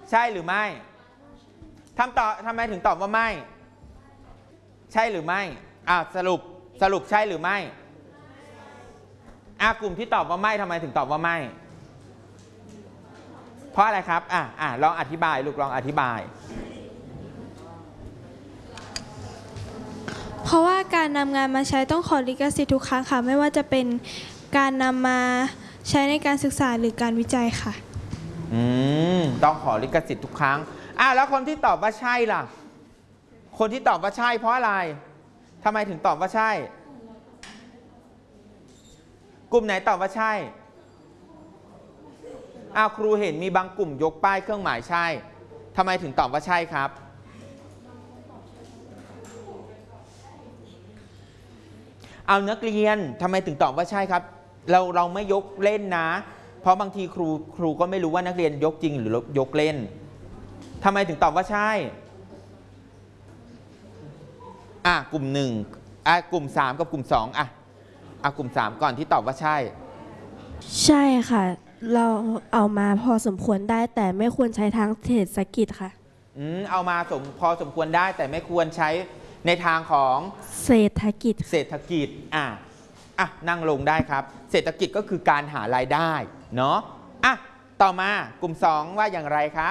ใช่หรือไม่ทำไมถึงตอบว่าไม่ใช่หรือไม่สรุปใช่หรือไม่กลุ่มที่ตอบว่าไม่ทำไมถึงตอบว่าไม่เพราะอะไรครับลองอธิบายลูกลองอธิบายเพราะว่าการนำงานมาใช้ต้องขอลิขสิทธิ์ทุกครั้งค่ะไม่ว่าจะเป็นการนำมาใช้ในการศึกษาหรือการวิจัยค่ะต้องขอลิขสิทธิ์ทุกครั้งแล้วคนที่ตอบว่าใช่ล่ะคนที่ตอบว่าใช่เพราะอะไรทำไมถึงตอบว่าใช่กลุ่มไหนตอบว่าใช่ครูเห็นมีบางกลุ่มยกป้ายเครื่องหมายใช่ทำไมถึงตอบว่าใช่ครับเอานักเรียนทำไมถึงตอบว่าใช่ครับเราไม่ยกเล่นนะเพราะบางทีครูก็ไม่รู้ว่านักเรียนยกจริงหรือยกเล่นทำไมถึงตอบว่าใช่กลุ่ม1กลุ่ม3กับกลุ่ม2กลุ่ม3ก่อนที่ตอบว่าใช่ใช่ค่ะเราเอามาพอสมควรได้แต่ไม่ควรใช้ทางเศรษฐกิจค่ะเอามาพอสมควรได้แต่ไม่ควรใช้ในทางของเศรษฐกิจนั่งลงได้ครับเศรษฐกิจก็คือการหารายได้เนาะต่อมากลุ่ม2ว่าอย่างไรครับ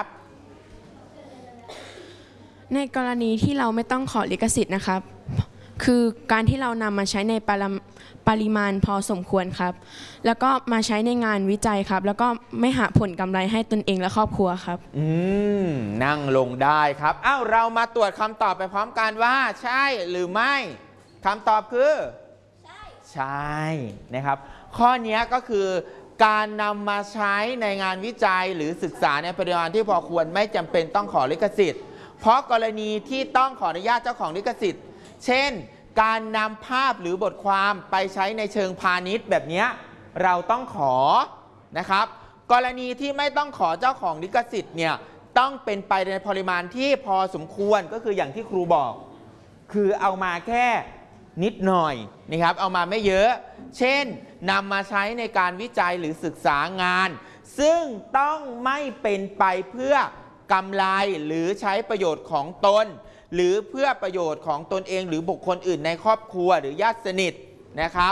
ในกรณีที่เราไม่ต้องขอลิขสิทธิ์นะครับคือการที่เรานำมาใช้ในปริมาณพอสมควรครับแล้วก็มาใช้ในงานวิจัยครับแล้วก็ไม่หาผลกำไรให้ตนเองและครอบครัวครับนั่งลงได้ครับเรามาตรวจคำตอบไปพร้อมกันว่าใช่หรือไม่คำตอบคือใช่นะครับข้อนี้ก็คือการนำมาใช้ในงานวิจัยหรือศึกษาในปริมาณที่พอควรไม่จำเป็นต้องขอลิขสิทธิ์เพราะกรณีที่ต้องขออนุญาตเจ้าของลิขสิทธิ์เช่นการนำภาพหรือบทความไปใช้ในเชิงพาณิชย์แบบนี้เราต้องขอนะครับกรณีที่ไม่ต้องขอเจ้าของลิขสิทธิ์เนี่ยต้องเป็นไปในปริมาณที่พอสมควรก็คืออย่างที่ครูบอกคือเอามาแค่นิดหน่อยนะครับเอามาไม่เยอะเช่นนำมาใช้ในการวิจัยหรือศึกษางานซึ่งต้องไม่เป็นไปเพื่อกำไรหรือใช้ประโยชน์ของตนหรือเพื่อประโยชน์ของตนเองหรือบุคคลอื่นในครอบครัวหรือญาติสนิทนะครับ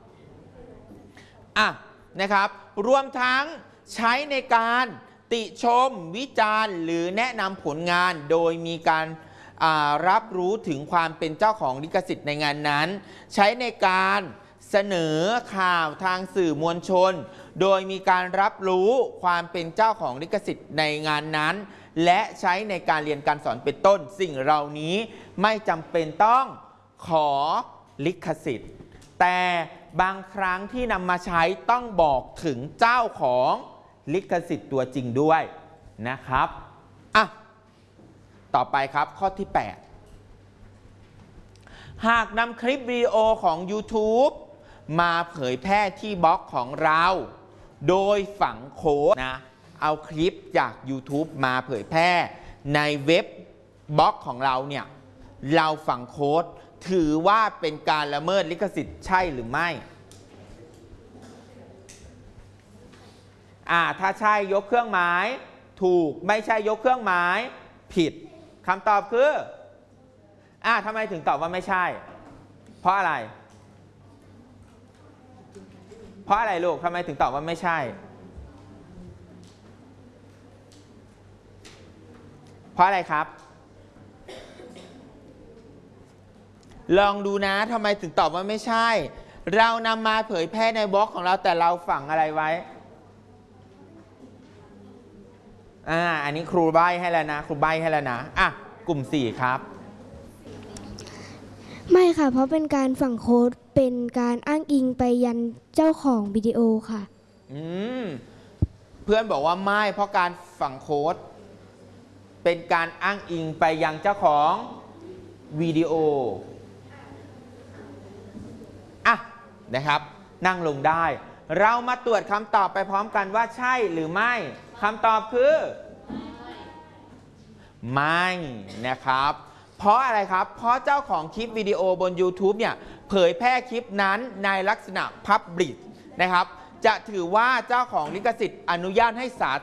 นะครับรวมทั้งใช้ในการติชมวิจารณ์หรือแนะนำผลงานโดยมีการรับรู้ถึงความเป็นเจ้าของลิขสิทธิ์ในงานนั้นใช้ในการเสนอข่าวทางสื่อมวลชนโดยมีการรับรู้ความเป็นเจ้าของลิขสิทธิ์ในงานนั้นและใช้ในการเรียนการสอนเป็นต้นสิ่งเหล่านี้ไม่จำเป็นต้องขอลิขสิทธิ์แต่บางครั้งที่นำมาใช้ต้องบอกถึงเจ้าของลิขสิทธิ์ตัวจริงด้วยนะครับต่อไปครับข้อที่8หากนำคลิปวิดีโอของ YouTube มาเผยแพร่ที่บล็อกของเราโดยฝังโค้ดเอาคลิปจาก YouTube มาเผยแพร่ในเว็บบล็อกของเราเนี่ยเราฝังโค้ดถือว่าเป็นการละเมิดลิขสิทธิ์ใช่หรือไม่ถ้าใช่ยกเครื่องหมายถูกไม่ใช่ยกเครื่องหมายผิดคำตอบคือทำไมถึงตอบว่าไม่ใช่เพราะอะไรลูกทำไมถึงตอบว่าไม่ใช่เพราะอะไรครับลองดูนะทำไมถึงตอบว่าไม่ใช่เรานำมาเผยแพร่ในบล็อกของเราแต่เราฝังอะไรไว้อันนี้ครูใบ้ให้แล้วนะกลุ่ม4ครับไม่ค่ะเพราะเป็นการฝังโค้ดเป็นการอ้างอิงไปยันเจ้าของวิดีโอค่ะเพื่อนบอกว่าไม่เพราะการฝังโค้ดเป็นการอ้างอิงไปยังเจ้าของวิดีโอนะครับนั่งลงได้เรามาตรวจคำตอบไปพร้อมกันว่าใช่หรือไม่คำตอบคือไม่นะครับเพราะอะไรครับเพราะเจ้าของคลิปวิดีโอบน YouTube เนี่ยเผยแพร่คลิปนั้นในลักษณะ Public นะครับจะถือว่าเจ้าของลิขสิทธิ์อนุญาตให้สา